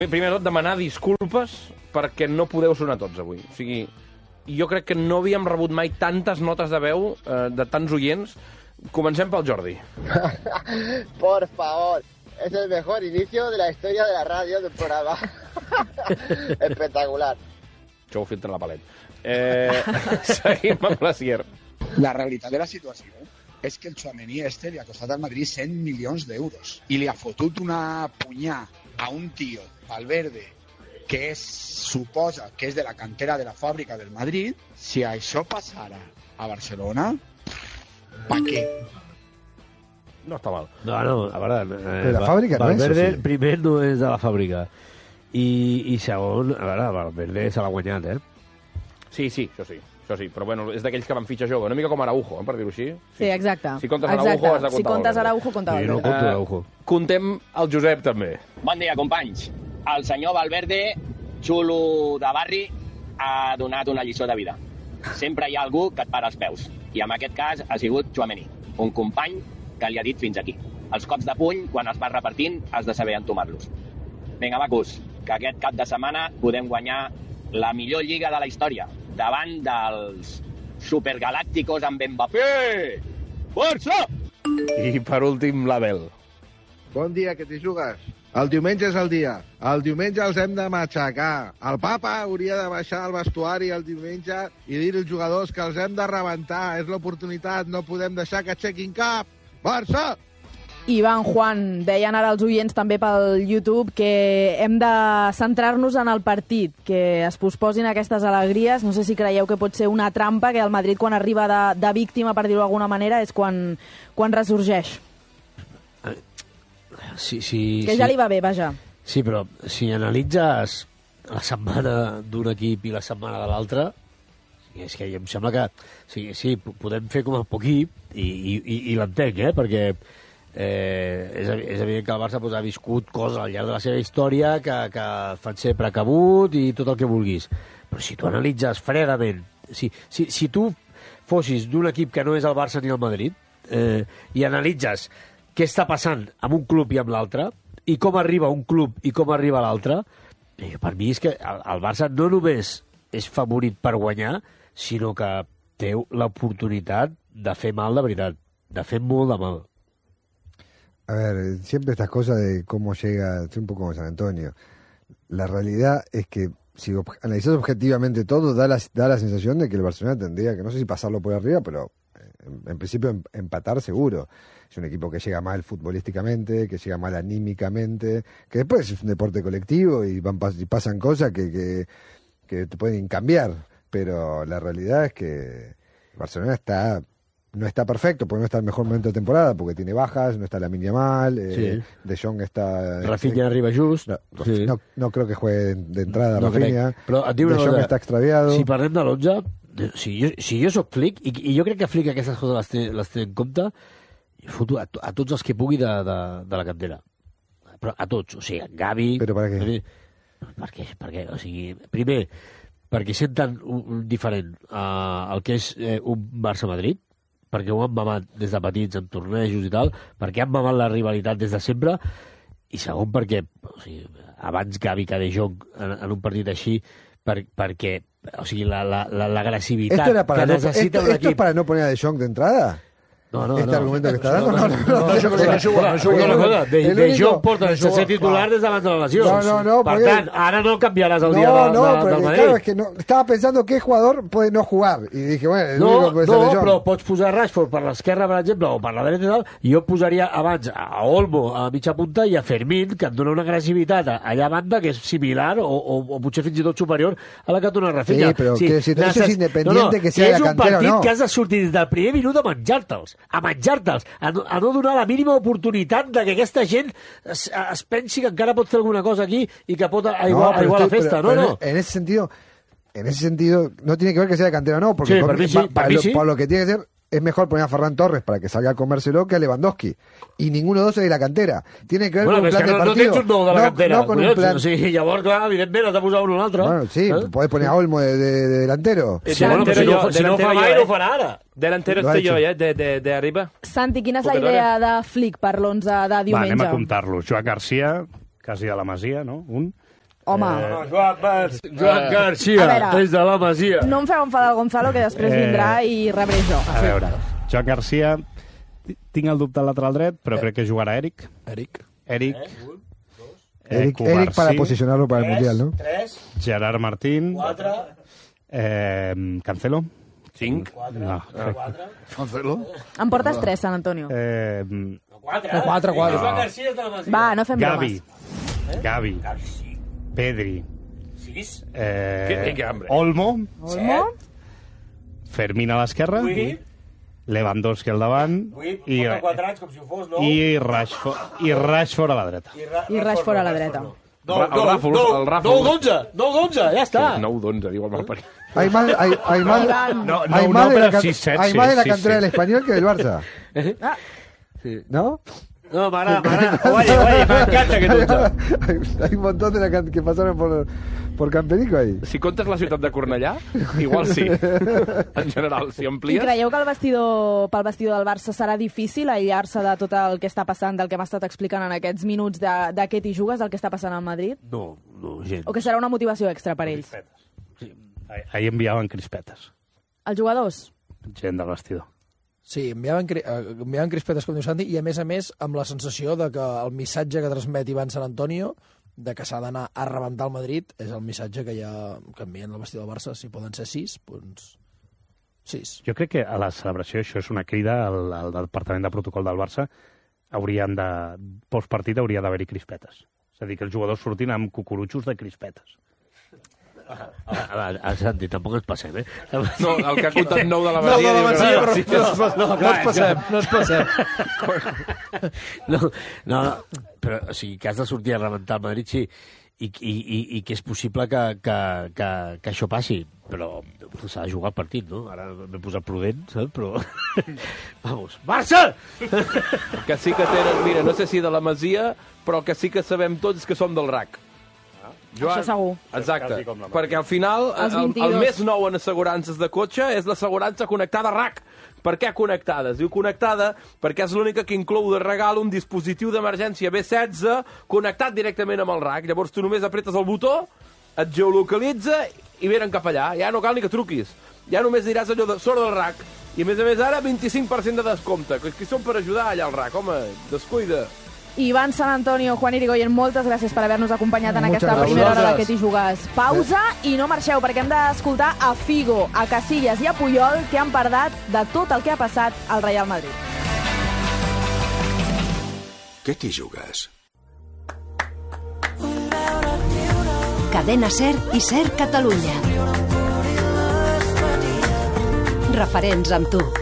Primer de tot, demanar disculpes perquè no podeu sonar tots avui. O sigui, jo crec que no havíem rebut mai tantes notes de veu de tants oients. Comencem pel Jordi. Por favor, es el mejor inicio de la historia de la radio del programa. Espectacular. Això ho filtra la palet. Seguim amb la Sier. La realitat de la situació és que el Tchouaméni li ha costat al Madrid 100 milions d'euros i li ha fotut una punyà a un tio, Valverde, que suposa que és de la cantera de la fàbrica del Madrid. Si això passara a Barcelona, pa què? No està mal. No, a veure... Però la fàbrica no és, Valverde, o sí? primer, no és de la fàbrica. I segon, a veure, Valverde se l'ha guanyat, Sí, això sí. Però bueno, és d'aquells que van fitxar jove. Una mica com Araujo, per dir-ho així. Sí, exacte. Si comptes Araujo, has de comptar Si comptes Araujo, compta Sí, no Valverde. compto Araujo. Contem el Josep, també. Bon dia, companys. El senyor Valverde, xulo de barri, ha donat una lliçó de vida. Sempre hi ha algú que et para els peus. I en aquest cas ha sigut Tchouaméni, un company que li ha dit fins aquí. Els cops de puny, quan els vas repartint, has de saber entomar-los. Vinga, macos, que aquest cap de setmana podem guanyar la millor lliga de la història, davant dels supergalàcticos amb Mbappé! Força! I per últim, l'Abel. Bon dia, que t'hi jugues. El diumenge és el dia. El diumenge els hem de matxacar. El papa hauria de baixar al vestuari el diumenge i dir als jugadors que els hem de rebentar. És l'oportunitat, no podem deixar que aixequin cap. Barça! Ivan, Juan, deien ara els oients també pel YouTube que hem de centrar-nos en el partit, que es posposin aquestes alegries. No sé si creieu que pot ser una trampa, que el Madrid, quan arriba de víctima, per dir-ho d'alguna manera, és quan ressorgeix. Sí, que ja li va bé, vaja. Sí, però si analitzes la setmana d'un equip i la setmana de l'altre, és que em sembla que sí, podem fer com a equip i l'entenc, perquè és evident que el Barça ha viscut coses al llarg de la seva història que fan ser precabut i tot el que vulguis. Però si tu analitzes fredament, si tu fossis d'un equip que no és el Barça ni el Madrid i analitzes què està passant amb un club i amb l'altre i com arriba un club i com arriba l'altre, per mi és que el Barça no només és favorit per guanyar, sinó que té l'oportunitat de fer mal de veritat, de fer molt de mal. A ver, siempre estas cosas de cómo llega, estoy un poco como San Antonio. La realidad es que si analizas objetivamente todo, da la sensación de que el Barcelona tendría que, no sé si pasarlo por arriba, pero en principio empatar seguro. Es un equipo que llega mal futbolísticamente, que llega mal anímicamente, que después es un deporte colectivo y pasan cosas que te pueden cambiar. Pero la realidad es que Barcelona no está perfecto, porque no está en el mejor momento de temporada, porque tiene bajas, no está Lamine Yamal, De Jong está... Rafinha arriba just. No creo que juegue de entrada no Rafinha. Però et diu De Jong està extraviado. Si parlem de l'11, si jo soc Flick, i jo crec que Flick aquestes coses les té en compte, foto a tots els que pugui de la cantera. Però a tots, o sigui, Gavi... Però per què? Perquè, o sigui, primer, perquè senten un diferent el que és un Barça-Madrid, perquè ho han mamat des de petits en tornejos i tal, perquè han mamat la rivalitat des de sempre, i segon perquè abans Gavi que De Jong en un partit així, perquè o sigui, l'agressivitat que necessita un equip... ¿Esto es para no poner a De Jong de entrada? No, argumento que està dando? No. De Jong porta sense ser titular des d'abans de la lesió. No. Per tant, ara no canviaràs el dia del Madrid. Claro, es que estaba pensando qué jugador puede no jugar. Y dije, bueno, el único puede ser De Jong. Però pots posar Rashford per l'esquerra, per exemple, o per la dreta i tal, i jo posaria abans a Olmo a mitja punta i a Fermín, que et dona una agressivitat allà a banda que és similar o potser fins i tot superior a la que et dona Rafinha. Sí, però que si eso es independiente que sea la cantera o no. És un partit que has de sortir des del primer minut a menjar-te'ls, a no donar la mínima oportunitat de que aquesta gent es pensi que encara pot fer alguna cosa aquí i que pot aiguar la festa. No. En ese sentido, no tiene que ver que sea de cantera o no, porque por lo que tiene que ser, es mejor poner a Ferran Torres para que salga a comérselo que a Lewandowski. Y ninguno de dos es de la cantera. Tiene que ver con un plan de partido. No tens un nou de la cantera. No con un plan... Llavors, clar, evidentment, has de posar un o altre. Bueno, sí, podés poner a Olmo de delantero. Si no fa mai, no ho farà ara. Delantero estoy yo, de arriba. Santi, quina és la idea de Flick per l'11 de diumenge? Va, anem a comptar-lo. Joan Garcia, quasi a la Masia, no? Un. Home, Joan Garcia, A veure. des de la Masia. no em feu enfadar el Gonzalo, que després vindrà i rebré jo. A veure, Joan Garcia, tinc el dubte al lateral dret, però crec que jugarà Eric. Eric. Eric Eric para posicionarlo para el Mundial, ¿no? 3, Gerard Martín, 4, Cancelo. 5. No, Cancelo. Em portes 3, Sant Antonio. 4. 4. Joan Garcia és de la Masia. Va, no fem Gavi. bromes. Gavi. Pedri. 6, Que hambre. Olmo. Olmo? Fermín a l'esquerra. 8, Lewandowski al davant. 8, I, porta quadrats, com si ho fos, 9. i Rashford a la dreta. I Rashford a la dreta. El Ràfols. 9-12, ja està. 9-11, diu el malparit. Hay más de però 6-7. hay más de la cantera del Español que del Barça. ¿No? No, m'agrada. Oye, m'encanta aquest 11. Hay un montón que pasaron por Campenico ahí. Si comptes la ciutat de Cornellà, igual sí. En general, si I amplies... creieu que pel vestidor del Barça serà difícil aïllar-se de tot el que està passant, del que m'ha estat explicant en aquests minuts de què t'hi jugues, del que està passant al Madrid? No, gens. O que serà una motivació extra per ells? Ahir enviaven crispetes. Els jugadors? Gent del vestidor. Sí, enviaven crispetes, com diu Santi, i a més, amb la sensació de que el missatge que transmet Ivan San Antonio de que s'ha d'anar a rebentar el Madrid és el missatge que envien al vestidor del Barça. Si poden ser 6, doncs 6. Jo crec que a la celebració, això és una crida al departament de protocol del Barça, postpartit hauria d'haver-hi crispetes. És a dir, que els jugadors surtin amb cucurutxos de crispetes. A Santi, tampoc ens passem, eh? No, el que ha comptat 9 de la Masia... No ens passem. No, però o sigui, que has de sortir a rebentar el Madrid, sí, i que és possible que això passi, però s'ha de jugar el partit, no? Ara m'he posat prudent, saps? Però... Vamos, Barça! Que sí que tenen, mira, no sé si de la Masia, però que sí que sabem tots que som del RAC. Joan, això segur. Exacte, perquè al final el més nou en assegurances de cotxe és l'assegurança connectada RAC. Per què connectada? Es diu connectada perquè és l'única que inclou de regal un dispositiu d'emergència B16 connectat directament amb el RAC. Llavors tu només apretes el botó, et geolocalitza i venen cap allà. Ja no cal ni que truquis. Ja només diràs allò de sort del RAC. I a més ara 25% de descompte. Que són per ajudar allà al RAC, home, descuida. Ivan San Antonio, Juan Irigoyen, moltes gràcies per haver-nos acompanyat en aquesta primera hora de Què t'hi jugues. Pausa i no marxeu, perquè hem d'escoltar a Figo, a Casillas i a Puyol, que han parlat de tot el que ha passat al Real Madrid. Què t'hi jugues? Cadena SER i SER Catalunya. Referents amb tu.